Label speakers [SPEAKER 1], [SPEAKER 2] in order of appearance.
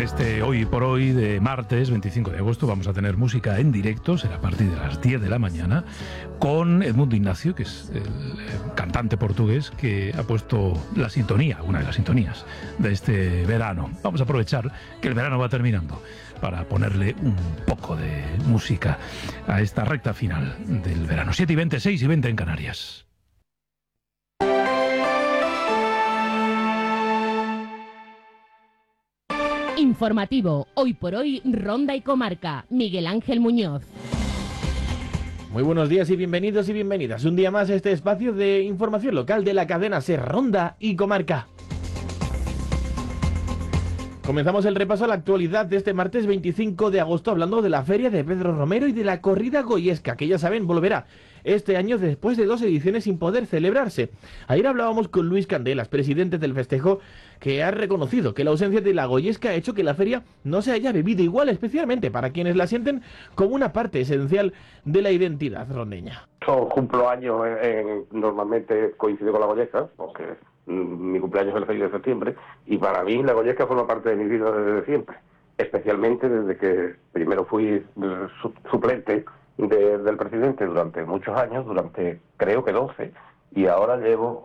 [SPEAKER 1] este Hoy por Hoy de martes 25 de agosto vamos a tener música en directo, será a partir de las 10 de la mañana, con Edmundo Ignacio, que es el cantante portugués que ha puesto la sintonía, una de las sintonías de este verano. Vamos a aprovechar que el verano va terminando para ponerle un poco de música a esta recta final del verano. 7:20, 6:20 en Canarias.
[SPEAKER 2] Informativo, Hoy por Hoy, Ronda y Comarca. Miguel Ángel Muñoz.
[SPEAKER 3] Muy buenos días y bienvenidos y bienvenidas. Un día más a este espacio de información local de la cadena SER Ronda y Comarca. Comenzamos el repaso a la actualidad de este martes 25 de agosto hablando de la Feria de Pedro Romero y de la Corrida Goyesca, que ya saben volverá este año después de 2 ediciones sin poder celebrarse. Ayer hablábamos con Luis Candelas, presidente del festejo, que ha reconocido que la ausencia de la Goyesca ha hecho que la feria no se haya vivido igual, especialmente para quienes la sienten como una parte esencial de la identidad rondeña.
[SPEAKER 4] Yo cumplo años, normalmente coincide con la Goyesca, porque mi cumpleaños es el 6 de septiembre, y para mí la Goyesca forma parte de mi vida desde siempre, especialmente desde que primero fui suplente del presidente durante muchos años, durante creo que 12, y ahora llevo